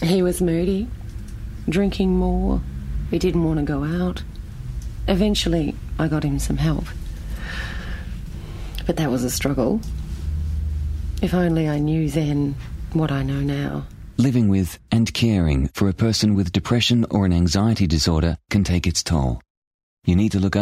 He was moody, drinking more. He didn't want to go out. Eventually, I got him some help. But that was a struggle. If only I knew then what I know now. Living with and caring for a person with depression or an anxiety disorder can take its toll. You need to look